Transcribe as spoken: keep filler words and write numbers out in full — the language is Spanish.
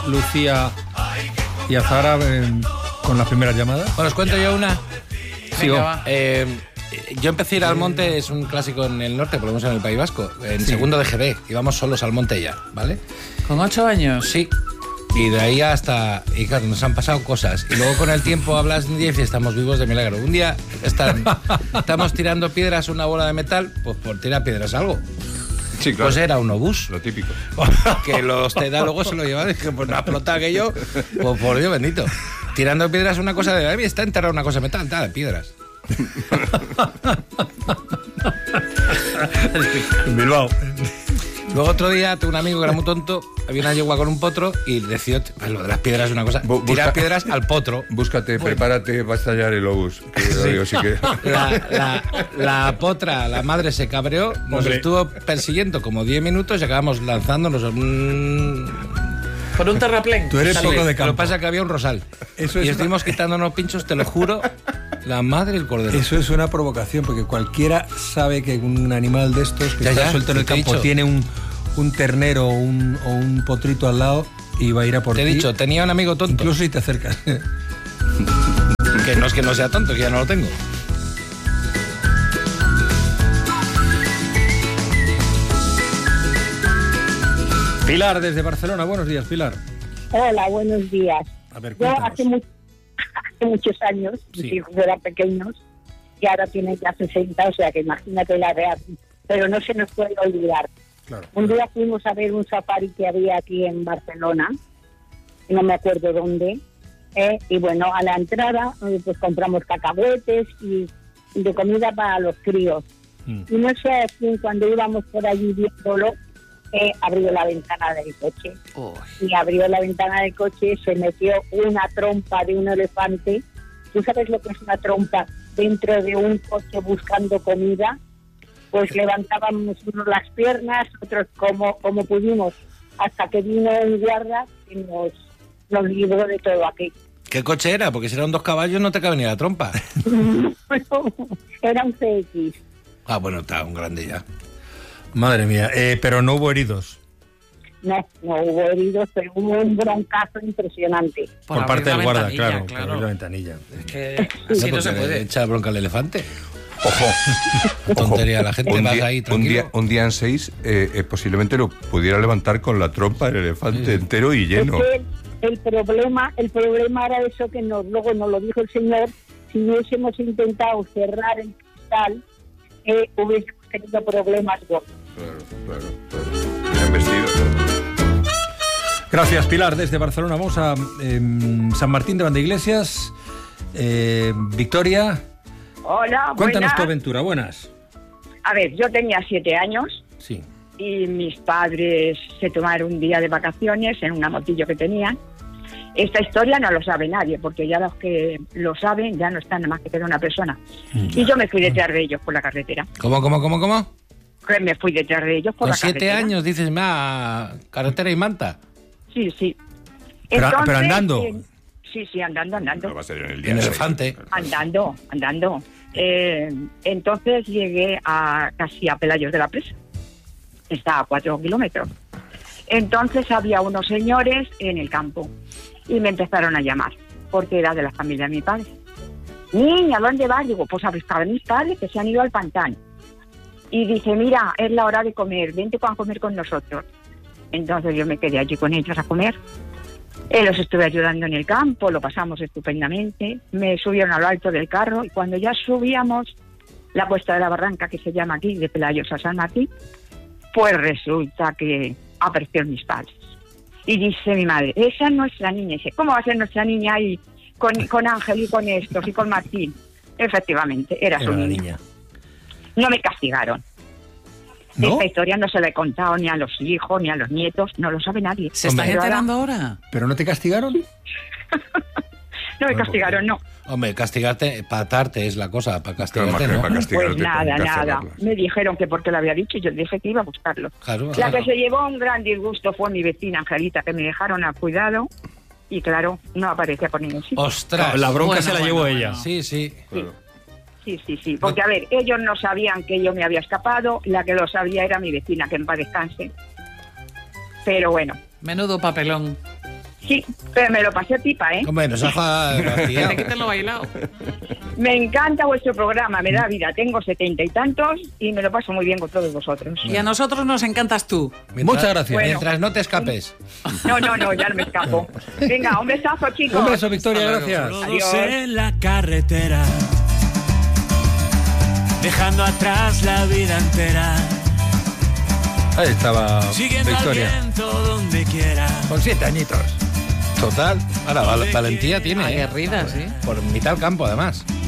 Lucía y Azahara eh, con las primeras llamadas. Bueno, os cuento yo una. Sí, Venga, eh, yo empecé a ir al monte, es un clásico en el norte, por lo menos en el País Vasco, en sí. segundo de G B, íbamos solos al monte ya, ¿vale? ¿Con ocho años? Sí. Y de ahí hasta... Y claro, nos han pasado cosas. Y luego con el tiempo hablas de un día y estamos vivos de milagro. Un día están, estamos tirando piedras a una bola de metal, pues por tirar piedras algo. Sí, claro. Pues era un obús. Lo típico. Que los luego se lo llevaban y dije, pues no ha explotado aquello. Pues por Dios bendito. Tirando piedras una cosa de... Ay, está enterrada una cosa de metal, tal, de piedras. En Bilbao. Luego otro día tuve un amigo que era muy tonto, había una yegua con un potro y decidió, pues lo de las piedras es una cosa, Bu- tirar busca- piedras al potro. Búscate, bueno. prepárate, va a estallar el obús. Que lo digo, sí que... La, la, la potra, la madre se cabreó, nos Hombre. estuvo persiguiendo como diez minutos y acabamos lanzándonos. Mm, Por un terraplén. Tú eres sí, poco de Lo que campo. pasa es que había un rosal. Eso y es estuvimos una- quitándonos pinchos, te lo juro, la madre y el cordero. Eso es una provocación, porque cualquiera sabe que un animal de estos que Ya, está ya, suelto en el te he campo dicho. tiene un, un ternero o un, o un potrito al lado y va a ir a por Te he ti. dicho, tenía un amigo tonto. Incluso si te acercas. Que no es que no sea tonto, que ya no lo tengo. Pilar, desde Barcelona. Buenos días, Pilar. Hola, buenos días. A ver, Yo cuéntanos. hace, mu- hace muchos años, Sí. mis hijos eran pequeños y ahora tienen ya sesenta, o sea que imagínate la edad. Pero no se nos puede olvidar. Claro. Un día fuimos a ver un safari que había aquí en Barcelona, no me acuerdo dónde, eh, y bueno, a la entrada eh, pues compramos cacahuetes y, y de comida para los críos. Mm. Y no sé a quién, cuando íbamos por allí viéndolo, eh, abrió la ventana del coche. Uy. Y abrió la ventana del coche, se metió una trompa de un elefante. ¿Tú sabes lo que es una trompa dentro de un coche buscando comida? Pues levantábamos unos las piernas, otros como, como pudimos, hasta que vino un guarda y nos, nos libró de todo aquí. ¿Qué coche era? Porque si eran dos caballos no te cabe ni la trompa. Era un C X. Ah, bueno, está un grande ya. Madre mía, eh, pero no hubo heridos. No, no hubo heridos, pero hubo un broncazo impresionante. Por, Por parte abrir del la guarda, ventanilla, claro, claro. por abrir la ventanilla. Es que así no se Porque puede. Echa bronca al elefante. Ojo. Tontería, la gente un vas día, ahí un, tranquilo. día, un día en seis eh, eh, posiblemente lo pudiera levantar con la trompa del elefante entero y lleno. Es que el, el problema el problema era eso que nos, luego nos lo dijo el señor. Si hubiésemos intentado cerrar el cristal, eh, hubiésemos tenido problemas gordos. Claro, claro, claro. Bien vestido. Gracias, Pilar, desde Barcelona. Vamos a eh, San Martín de Vandeiglesias. Eh, Victoria, Hola, cuéntanos buenas. tu aventura. Buenas. A ver, yo tenía siete años Sí. y mis padres se tomaron un día de vacaciones en una motillo que tenían. Esta historia no lo sabe nadie, porque ya los que lo saben ya no están, nada más que queda una persona. Y yo me fui detrás de ellos por la carretera. ¿Cómo, cómo, cómo, cómo? Que Me fui detrás de ellos por Con la siete carretera. años dices, ma, carretera y manta. Sí, sí. Pero- pero andando. eh, sí, sí, andando, andando. No va a ser en el día En seis. elefante. Andando, andando. Eh, entonces llegué a casi a Pelayos de la Presa. Está a cuatro kilómetros. Entonces había unos señores en el campo y me empezaron a llamar, porque era de la familia de mi padre. Niña, ¿dónde vas? Digo, pues a buscar a mis padres que se han ido al pantano. Y dice, mira, es la hora de comer, vente a comer con nosotros. Entonces yo me quedé allí con ellos a comer. Eh, los estuve ayudando en el campo, lo pasamos estupendamente. Me subieron a lo alto del carro y cuando ya subíamos la cuesta de la barranca, que se llama aquí, de Pelayos a San Martín, pues resulta que aparecieron mis padres. Y dice mi madre, esa es nuestra niña. Y dice, ¿cómo va a ser nuestra niña ahí con, con Ángel y con estos y con Martín? Efectivamente, era, Era su la niña. niña. No me castigaron. ¿No? Esta historia no se la he contado ni a los hijos, ni a los nietos, no lo sabe nadie. ¿Se están Pero ahora- enterando ahora? ¿Pero no te castigaron? No me castigaron, no. Hombre, castigarte, patarte es la cosa, para Claro, castigarte, más que ¿no? para castigarte, Pues nada, con nada. castigarlas. Me dijeron que porque lo había dicho, yo dije que iba a buscarlo. Claro, La claro. que se llevó un gran disgusto fue mi vecina Angelita, que me dejaron a cuidado y claro, no aparecía por ningún sitio. Ostras. La bronca Bueno, se la bueno, llevó bueno. ella. Sí, sí. Claro. Sí, sí, sí. Porque a ver, ellos no sabían que yo me había escapado, la que lo sabía era mi vecina, que en paz descanse. Pero bueno, Menudo papelón. Sí, pero me lo pasé pipa, ¿eh? Hombre, nos ha Desde que te lo he bailado. Me encanta vuestro programa, me da vida. Tengo setenta y tantos y me lo paso muy bien con todos vosotros. Y a nosotros nos encantas tú. Muchas gracias. Bueno. Mientras no te escapes. No, no, no, ya no me escapo. Venga, un besazo, chicos. Un beso, Victoria, gracias. Adiós. En la carretera, dejando atrás la vida entera, Ahí estaba siguiendo al Victoria. viento donde quiera. Con siete añitos. Total. Ahora, val- valentía tiene, ¿eh? Aguerrida, sí. Por mitad del campo, además.